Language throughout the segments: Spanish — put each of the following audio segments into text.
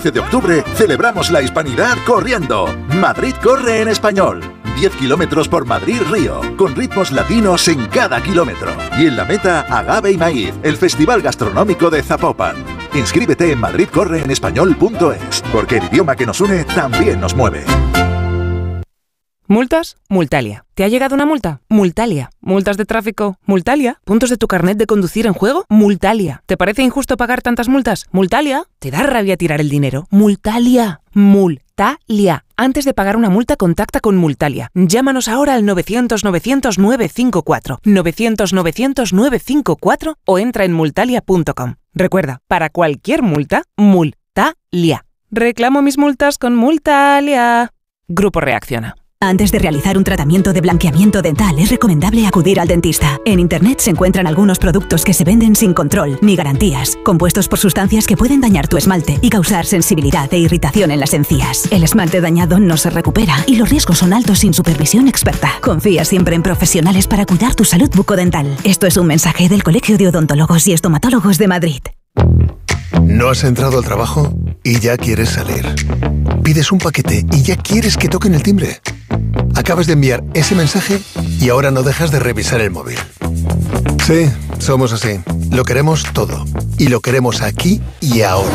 15 de octubre celebramos la hispanidad corriendo. Madrid corre en español. 10 kilómetros por Madrid-Río, con ritmos latinos en cada kilómetro. Y en la meta, Agave y Maíz, el festival gastronómico de Zapopan. Inscríbete en madridcorreenespañol.es, porque el idioma que nos une también nos mueve. ¿Multas? Multalia. ¿Te ha llegado una multa? Multalia. ¿Multas de tráfico? Multalia. ¿Puntos de tu carnet de conducir en juego? Multalia. ¿Te parece injusto pagar tantas multas? Multalia. ¿Te da rabia tirar el dinero? Multalia. Multalia. Antes de pagar una multa, contacta con Multalia. Llámanos ahora al 900-900-954, 900-900-954 o entra en multalia.com. Recuerda, para cualquier multa, Multalia. Reclamo mis multas con Multalia. Grupo Reacciona. Antes de realizar un tratamiento de blanqueamiento dental es recomendable acudir al dentista. En Internet se encuentran algunos productos que se venden sin control ni garantías, compuestos por sustancias que pueden dañar tu esmalte y causar sensibilidad e irritación en las encías. El esmalte dañado no se recupera y los riesgos son altos sin supervisión experta. Confía siempre en profesionales para cuidar tu salud bucodental. Esto es un mensaje del Colegio de Odontólogos y Estomatólogos de Madrid. ¿No has entrado al trabajo y ya quieres salir? Pides un paquete y ya quieres que toquen el timbre. Acabas de enviar ese mensaje y ahora no dejas de revisar el móvil. Sí, somos así. Lo queremos todo. Y lo queremos aquí y ahora.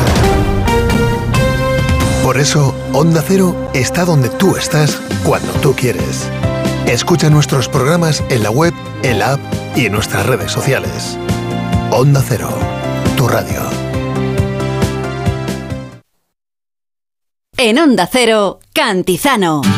Por eso, Onda Cero está donde tú estás cuando tú quieres. Escucha nuestros programas en la web, en la app y en nuestras redes sociales. Onda Cero, tu radio. En Onda Cero, Cantizano.